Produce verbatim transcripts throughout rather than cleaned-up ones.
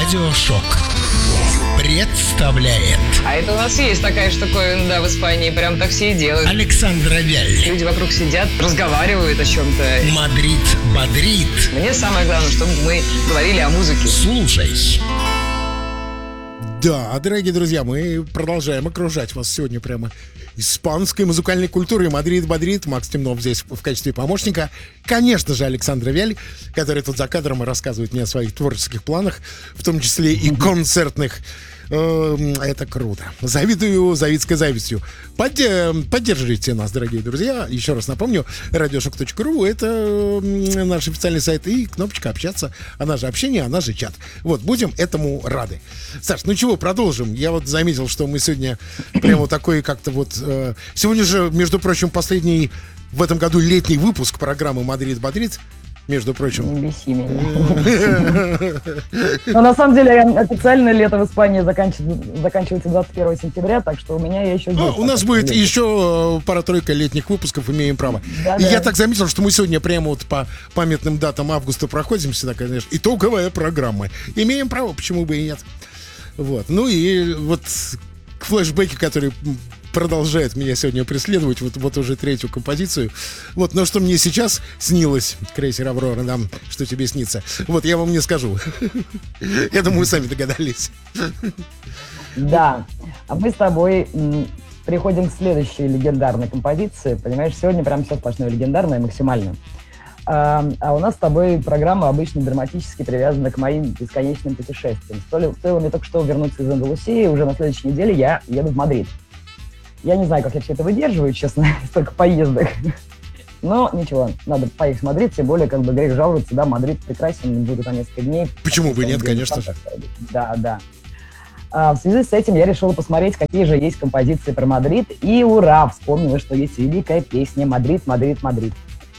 Радиошок представляет. А это у нас есть такая штуковина, да, в Испании. Прям так все и делают. Александра Вяль. Люди вокруг сидят, разговаривают о чем-то. Мадрид бодрит. Мне самое главное, чтобы мы говорили о музыке. Слушай. Да, дорогие друзья, мы продолжаем окружать вас сегодня прямо испанской музыкальной культурой. Мадрид бодрит. Макс Темнов здесь в качестве помощника. Конечно же, Александра Вяль, которая тут за кадром и рассказывает мне о своих творческих планах, в том числе и концертных. Это круто. Завидую завидской завистью. Поддерживайте нас, дорогие друзья. Еще раз напомню, радиошок точка ру — это наш официальный сайт, и кнопочка «Общаться», она же общение, она же чат. Вот, будем этому рады. Саш, ну чего, продолжим. Я вот заметил, что мы сегодня прямо такой как-то вот... Сегодня же, между прочим, последний в этом году летний выпуск программы «Мадрид бодрит». Между прочим. Не беси меня. Но на самом деле официальное лето в Испании заканчивается двадцать первого сентября, так что у меня я еще здесь. У нас будет еще пара-тройка летних выпусков, имеем право. И я так заметил, что мы сегодня прямо вот по памятным датам августа проходимся, так, конечно, итоговая программа. Имеем право, почему бы и нет. Вот. Ну и вот флешбеки, которые продолжает меня сегодня преследовать, вот, вот уже третью композицию. Вот, но что мне сейчас снилось, крейсер «Аврора», да, что тебе снится, вот я вам не скажу. Я думаю, вы сами догадались. Да, а мы с тобой м, переходим к следующей легендарной композиции. Понимаешь, сегодня прям все сплошное легендарное максимально. А, а у нас с тобой программа обычно драматически привязана к моим бесконечным путешествиям. Стоило мне только что вернуться из Андалусии, уже на следующей неделе я еду в Мадрид. Я не знаю, как я все это выдерживаю, честно, столько поездок. Но ничего, надо поехать в Мадрид, тем более, как бы, грех жаловаться, да, Мадрид прекрасен, буду там несколько дней. Почему бы нет, конечно же. Да, да. А, в связи с этим я решила посмотреть, какие же есть композиции про Мадрид, и ура, вспомнила, что есть великая песня «Мадрид, Мадрид, Мадрид»,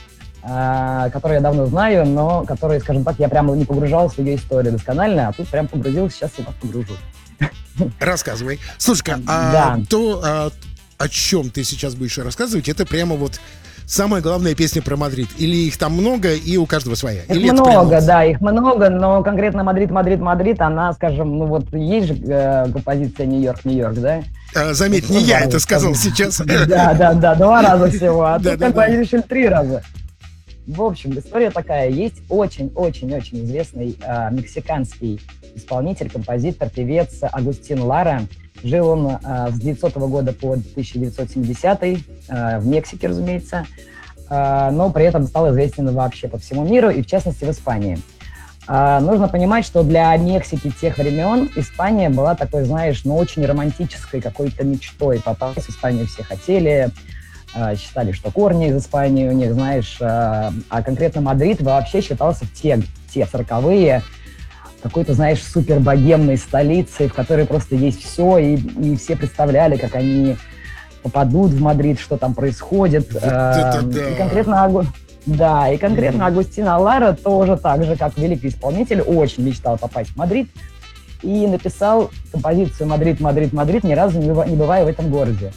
а, которую я давно знаю, но которую, скажем так, я прямо не погружалась в ее историю досконально, а тут прям погрузилась, сейчас я вас погружу. Рассказывай. Слушай-ка, а да. то, а, о чем ты сейчас будешь рассказывать, это прямо вот самая главная песня про Мадрид? Или их там много, и у каждого своя? Их Или много, прямо... да, их много, но конкретно Мадрид, Мадрид, Мадрид, она, скажем, ну вот есть же э, композиция Нью-Йорк, Нью-Йорк, да? А, заметь, не я это сказал сейчас. Да, да, да, два раза всего, а тут как бы они решили три раза. В общем, история такая. Есть очень-очень-очень известный э, мексиканский исполнитель, композитор, певец Агустин Лара. Жил он э, с девятисотого года по тысяча девятьсот семидесятый э, в Мексике, разумеется, э, но при этом стал известен вообще по всему миру и, в частности, в Испании. Э, нужно понимать, что для Мексики тех времен Испания была такой, знаешь, ну, очень романтической какой-то мечтой. Попасть в Испанию все хотели, считали, что корни из Испании у них, знаешь, а конкретно Мадрид вообще считался в те, те сороковые какой-то, знаешь, супер богемной столицей, в которой просто есть все, и, и все представляли, как они попадут в Мадрид, что там происходит. Вот это да. И конкретно, да, и конкретно mm. Агустин Лара тоже так же, как великий исполнитель, очень мечтал попасть в Мадрид и написал композицию «Мадрид, Мадрид, Мадрид», ни разу не бывая в этом городе.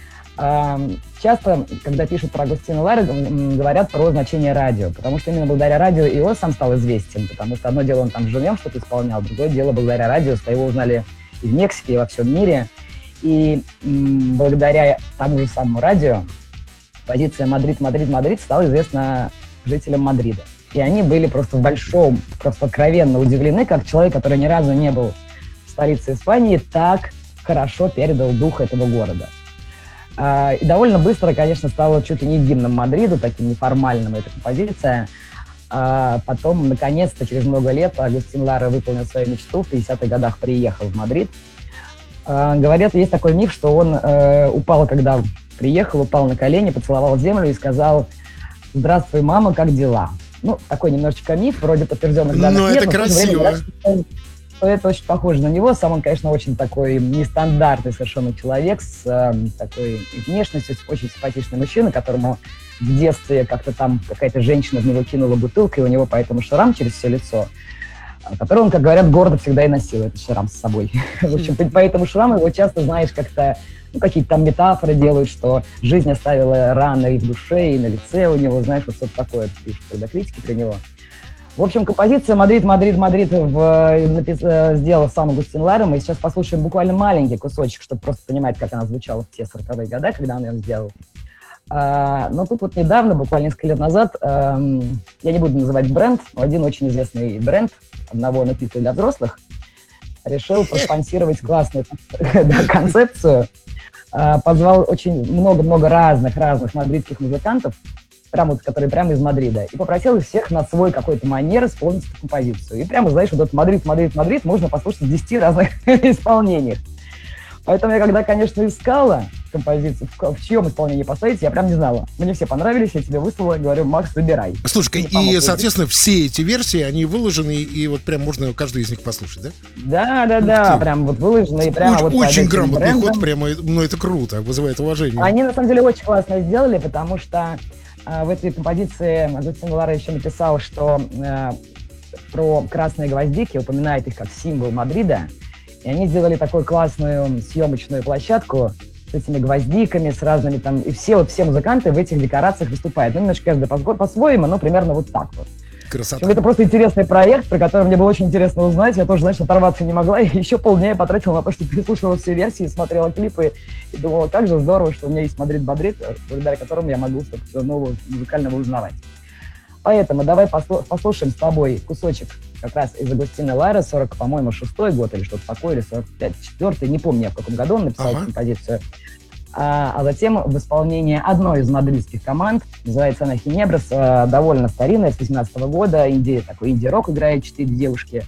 Часто, когда пишут про Агустина Лара, говорят про значение радио, потому что именно благодаря радио и он сам стал известен, потому что одно дело он там живем что-то исполнял, другое дело благодаря радио, что его узнали и в Мексике, и во всем мире. И м- благодаря тому же самому радио позиция «Мадрид, Мадрид, Мадрид» стала известна жителям Мадрида. И они были просто в большом, просто откровенно удивлены, как человек, который ни разу не был в столице Испании, так хорошо передал дух этого города. Uh, и довольно быстро, конечно, стало чуть ли не гимном Мадриду, таким неформальным эта композиция. Uh, потом, наконец-то, через много лет Агустин Лара выполнил свою мечту, в пятидесятых годах приехал в Мадрид. Uh, говорят, есть такой миф, что он uh, упал, когда приехал, упал на колени, поцеловал землю и сказал: «Здравствуй, мама, как дела?» Ну, такой немножечко миф, вроде подтвержденных данных но нет. Это но красиво. Время, что это очень похоже на него. Сам он, конечно, очень такой нестандартный совершенно человек с э, такой внешностью, очень симпатичный мужчина, которому в детстве как-то там какая-то женщина в него кинула бутылкой, и у него поэтому шрам через все лицо, который он, как говорят, гордо всегда и носил, этот шрам с собой. В общем, по этому шраму его часто, знаешь, как-то ну, какие-то там метафоры делают, что жизнь оставила раны и в душе, и на лице у него, знаешь, вот что-то такое пишут, когда критики про него. В общем, композиция «Мадрид, Мадрид, Мадрид» в, напис- э, сделал сам Агустин Лара. Мы сейчас послушаем буквально маленький кусочек, чтобы просто понимать, как она звучала в те сороковые годы, когда он ее сделал. А, но тут вот недавно, буквально несколько лет назад, эм, я не буду называть бренд, но один очень известный бренд одного напитка для взрослых решил проспонсировать классную да, концепцию. А, позвал очень много-много разных-разных мадридских музыкантов, прямо вот, которые прямо из Мадрида, и попросил их всех на свой какой-то манер исполнить эту композицию. И прямо, знаешь, вот этот Мадрид, Мадрид, Мадрид можно послушать в десяти разных исполнениях. Поэтому я когда, конечно, искала композицию, в, в чьем исполнении поставить, я прям не знала. Мне все понравились, я тебе выслала, говорю, Макс, выбирай. Слушай, и, соответственно, все эти версии, они выложены, и вот прям можно каждую из них послушать, да? Да, да, да, прям вот выложены, и прямо очень, вот... Очень грамотный брендом. Ход, прямо, ну это круто, вызывает уважение. Они, на самом деле, очень классно сделали, потому что а, в этой композиции Агустин Лара еще написал, что а, про красные гвоздики, упоминает их как символ Мадрида. И они сделали такую классную съемочную площадку с этими гвоздиками, с разными там... И все, вот, все музыканты в этих декорациях выступают. Ну, немножко каждый по- по-своему, но примерно вот так вот. Красота. Это просто интересный проект, про который мне было очень интересно узнать. Я тоже, знаешь, оторваться не могла. И еще полдня я потратила на то, что переслушивала все версии, смотрела клипы и думала, как же здорово, что у меня есть Мадрид-Мадрид, благодаря которому я могу что-то нового музыкального узнавать. Поэтому давай послу- послушаем с тобой кусочек как раз из Агустина Лара, сорок, по-моему, шестой год или что-то такое, или сорок пятый, четвёртый, не помню, в каком году он написал ага. эту композицию. А, а затем в исполнении одной из мадридских команд, называется она «Хинеброс», довольно старинная, с восемнадцатого года, инди, такой инди-рок играет четыре девушки.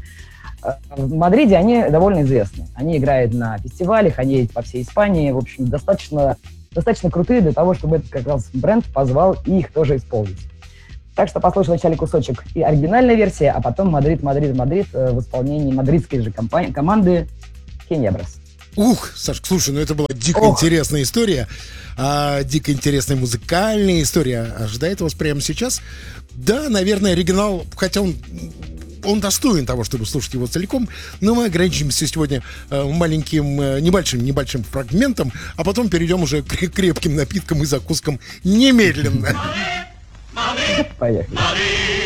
В Мадриде они довольно известны. Они играют на фестивалях, они едут по всей Испании, в общем, достаточно, достаточно крутые для того, чтобы этот как раз бренд позвал их тоже исполнить. Так что послушай вначале кусочек и оригинальной версии, а потом «Мадрид, Мадрид, Мадрид» в исполнении мадридской же компании, команды «Хинеброс». Ух, Саш, слушай, ну это была дико Ох. интересная история, а, дико интересная музыкальная история. Ожидает вас прямо сейчас. Да, наверное, оригинал, хотя он... Он достоин того, чтобы слушать его целиком, но мы ограничимся сегодня э, маленьким, э, небольшим, небольшим фрагментом, а потом перейдем уже к крепким напиткам и закускам немедленно. Поехали.